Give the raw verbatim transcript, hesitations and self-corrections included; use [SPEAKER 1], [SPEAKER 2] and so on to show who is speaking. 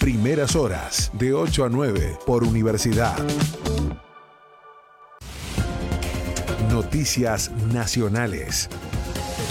[SPEAKER 1] Primeras horas, de ocho a nueve, por Universidad. Noticias nacionales.